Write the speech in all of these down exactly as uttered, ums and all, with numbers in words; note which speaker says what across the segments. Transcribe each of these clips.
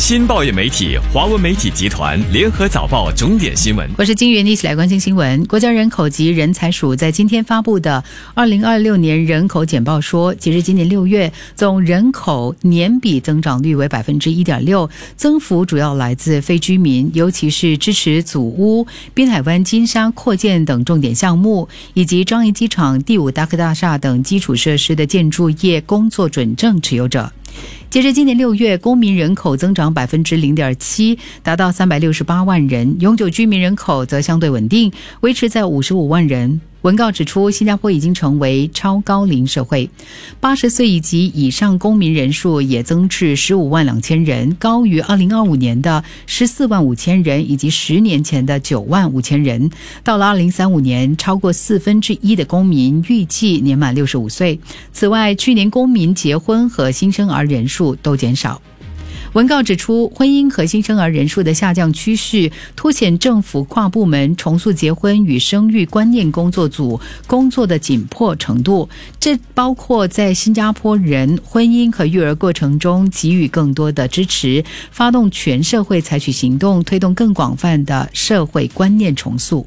Speaker 1: 新报业媒体华文媒体集团联合早报重点新闻。
Speaker 2: 我是金源，一起来关心新闻。国家人口及人才署在今天发布的二零二六年人口简报说，截至今年六月，总人口年比增长率为百分之一点六，增幅主要来自非居民，尤其是支持祖屋、滨海湾金沙扩建等重点项目，以及樟宜机场、第五大科大厦等基础设施的建筑业工作准证持有者。截至今年六月，公民人口增长百分之零点七，达到三百六十八万人；永久居民人口则相对稳定，维持在五十五万人。文告指出，新加坡已经成为超高龄社会，八十岁以及以上公民人数也增至十五万两千人，高于二零二五年的十四万五千人以及十年前的九万五千人。到了二零三五年，超过四分之一的公民预计年满六十五岁。此外，去年公民结婚和新生儿人数都减少。文告指出，婚姻和新生儿人数的下降趋势凸显政府跨部门重塑结婚与生育观念工作组工作的紧迫程度，这包括在新加坡人婚姻和育儿过程中给予更多的支持，发动全社会采取行动，推动更广泛的社会观念重塑。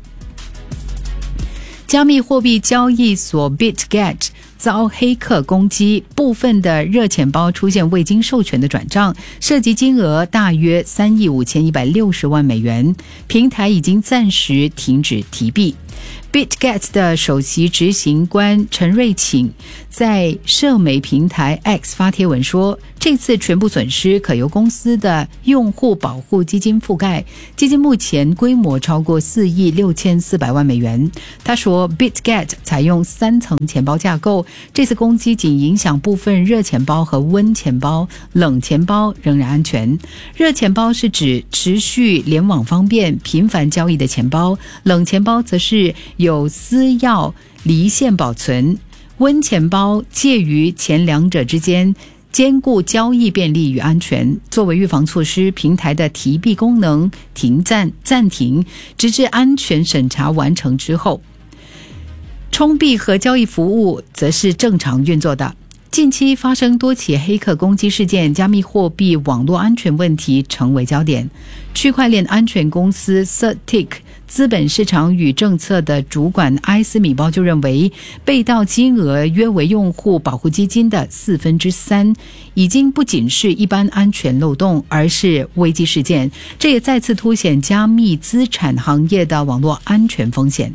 Speaker 2: 加密货币交易所 BitGet 遭黑客攻击，部分的热钱包出现未经授权的转账，涉及金额大约三亿五千一百六十万美元，平台已经暂时停止提币。BitGet 的首席执行官陈瑞请在社媒平台 X 发帖文说，这次全部损失可由公司的用户保护基金覆盖，基金目前规模超过四亿六千四百万美元。他说 BitGet 采用三层钱包架构，这次攻击仅影响部分热钱包和温钱包，冷钱包仍然安全。热钱包是指持续联网方便、频繁交易的钱包，冷钱包则是有私钥离线保存，温钱包介于前两者之间，兼顾交易便利与安全。作为预防措施，平台的提币功能停暂暂停，直至安全审查完成之后。充币和交易服务则是正常运作的。近期发生多起黑客攻击事件，加密货币网络安全问题成为焦点。区块链安全公司 Certic 资本市场与政策的主管埃斯米包就认为，被盗金额约为用户保护基金的四分之三，已经不仅是一般安全漏洞，而是危机事件。这也再次凸显加密资产行业的网络安全风险。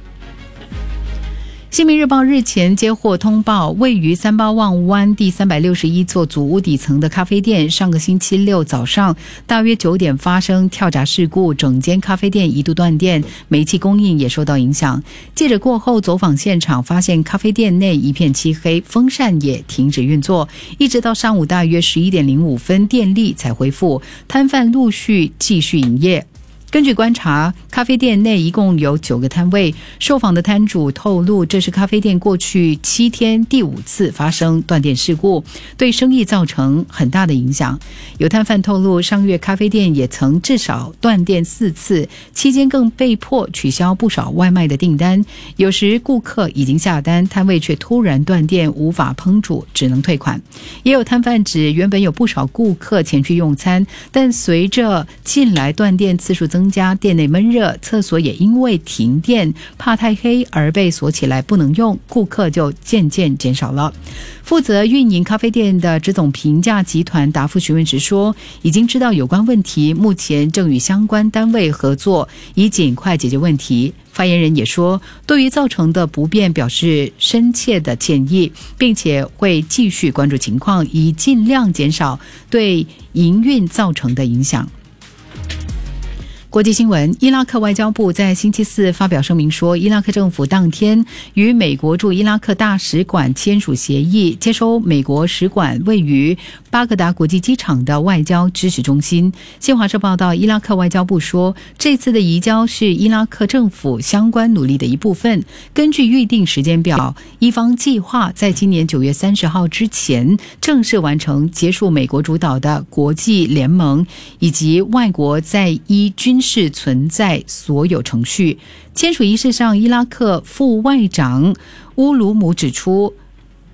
Speaker 2: 新民日报日前接获通报，位于三八望湾第三百六十一座祖屋底层的咖啡店，上个星期六早上大约九点发生跳闸事故，整间咖啡店一度断电，煤气供应也受到影响。记者过后走访现场，发现咖啡店内一片漆黑，风扇也停止运作，一直到上午大约十一点零五分电力才恢复，摊贩陆续继续营业。根据观察，咖啡店内一共有九个摊位。受访的摊主透露，这是咖啡店过去七天第五次发生断电事故，对生意造成很大的影响。有摊贩透露，上月咖啡店也曾至少断电四次，期间更被迫取消不少外卖的订单。有时顾客已经下单，摊位却突然断电，无法烹煮，只能退款。也有摊贩指，原本有不少顾客前去用餐，但随着近来断电次数增加，增加店内闷热，厕所也因为停电怕太黑而被锁起来不能用，顾客就渐渐减少了。负责运营咖啡店的执总评价集团答复询问时说，已经知道有关问题，目前正与相关单位合作，以尽快解决问题。发言人也说，对于造成的不便表示深切的歉意，并且会继续关注情况，以尽量减少对营运造成的影响。国际新闻，伊拉克外交部在星期四发表声明说，伊拉克政府当天与美国驻伊拉克大使馆签署协议，接收美国使馆位于巴格达国际机场的外交支持中心。新华社报道，伊拉克外交部说，这次的移交是伊拉克政府相关努力的一部分。根据预定时间表，伊方计划在今年九月三十号之前正式完成结束美国主导的国际联盟以及外国在伊军是存在所有程序。签署仪式上，伊拉克副外长乌鲁姆指出，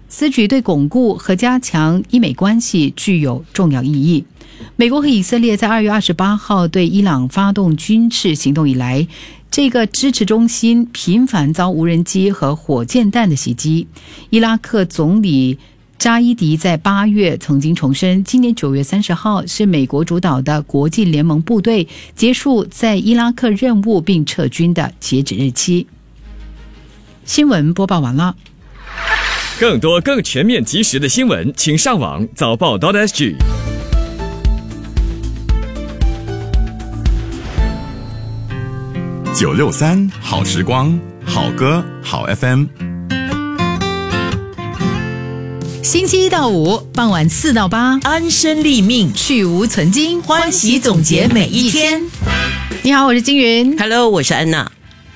Speaker 2: 此举对巩固和加强伊美关系具有重要意义。美国和以色列在二月二十八号对伊朗发动军事行动以来，这个支持中心频繁遭无人机和火箭弹的袭击。伊拉克总理扎伊迪在八月曾经重申，今年九月三十号是美国主导的国际联盟部队结束在伊拉克任务并撤军的截止日期。新闻播报完了。
Speaker 1: 更多更全面及时的新闻，请上网早报 .sg。
Speaker 3: 九六三好时光，好歌好 F M。
Speaker 2: 星期一到五傍晚四到八，
Speaker 4: 安身立命，
Speaker 2: 去无存菁，
Speaker 4: 欢喜总结每一天。
Speaker 2: 你好，我是金云。
Speaker 4: Hello， 我是安娜。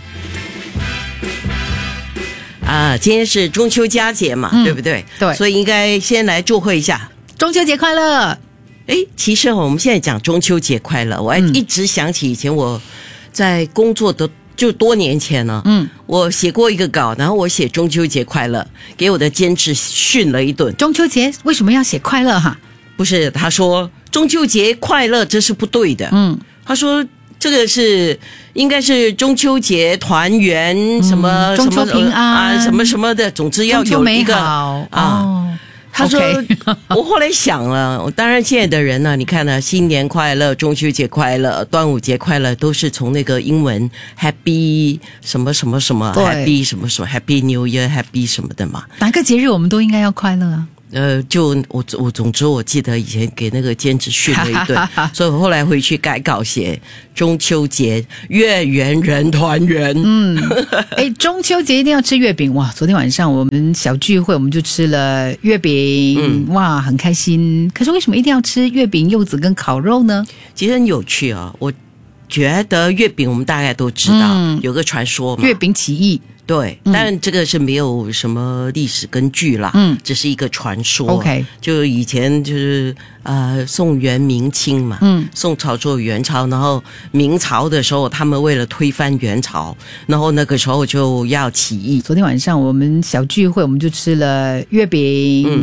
Speaker 4: 啊，今天是中秋佳节嘛，嗯、对不对？
Speaker 2: 对，
Speaker 4: 所以应该先来祝贺一下
Speaker 2: 中秋节快乐。
Speaker 4: 哎，其实我们现在讲中秋节快乐，我还一直想起以前我在工作的就多年前呢，嗯，我写过一个稿，然后我写中秋节快乐，给我的监制训了一顿。
Speaker 2: 中秋节为什么要写快乐哈？
Speaker 4: 不是，他说中秋节快乐这是不对的，嗯，他说这个是应该是中秋节团圆，什么、
Speaker 2: 嗯、中秋平安
Speaker 4: 啊，什么什么的，总之要有一个
Speaker 2: 啊。
Speaker 4: 哦他说：“我后来想了，当然现在的人呢、啊，你看呢、啊，新年快乐、中秋节快乐、端午节快乐，都是从那个英文 Happy 什么什么什么 Happy 什么什么 Happy New Year Happy 什么的嘛。
Speaker 2: 哪个节日我们都应该要快乐啊。”
Speaker 4: 呃，就我我总之我记得以前给那个监制训了一顿，所以我后来回去改稿写中秋节月圆人团圆。嗯，
Speaker 2: 哎，中秋节一定要吃月饼哇！昨天晚上我们小聚会，我们就吃了月饼，嗯、哇，很开心。可是为什么一定要吃月饼、柚子跟烤肉呢？
Speaker 4: 其实很有趣啊、哦，我觉得月饼我们大概都知道，嗯、有个传说嘛，
Speaker 2: 月饼起义。
Speaker 4: 对，但这个是没有什么历史根据啦，嗯，只是一个传说。
Speaker 2: OK，
Speaker 4: 就以前就是呃宋元明清嘛，嗯，宋朝做元朝，然后明朝的时候，他们为了推翻元朝，然后那个时候就要起义。
Speaker 2: 昨天晚上我们小聚会，我们就吃了月饼。嗯